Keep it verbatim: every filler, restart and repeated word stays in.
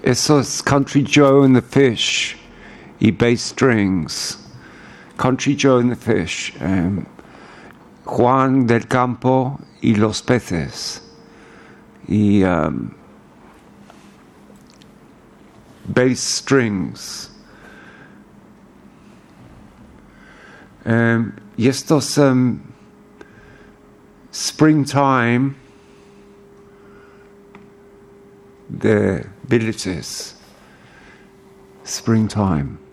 Eso es Country Joe and the Fish y Bass Strings. Country Joe and the Fish. Um, Juan del Campo y los Peces. Y um, Bass Strings. Um, y estos um, Springtime de Villages. Springtime.